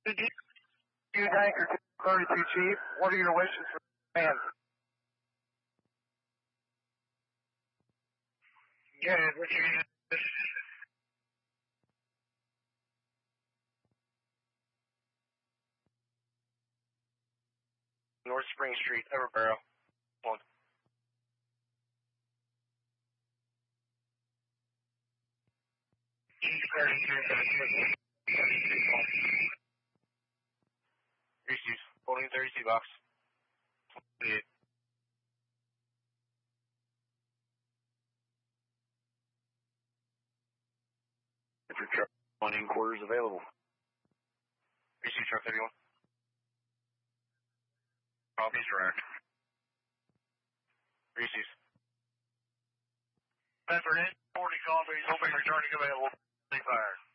You Anchor 32, Chief. What are your wishes for the man? Yeah, what's your wishes? North Spring Street, Everborough. One. Reese's, holding 32 box. 28. If your truck 1 in quarters available. Reese's truck 31. Copies rack. Reese's. Bedford in 40 copies, hoping returning available. They fired.